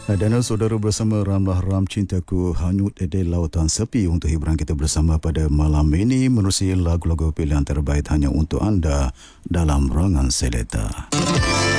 Dan saudara bersama Ramlah Ram Cintaku Hanyut di Lautan Sepi untuk hiburan kita bersama pada malam ini menerusi lagu-lagu pilihan terbaik hanya untuk anda dalam rangan seleta.